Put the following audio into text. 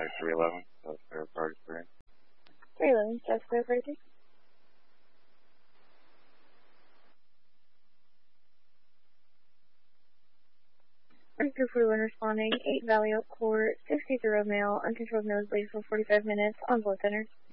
311, so spare party spring. 311, just clear for you. Group 41 responding, 8 Valley Oak Court, 60 male, uncontrolled nosebleed for 45 minutes on blood thinners.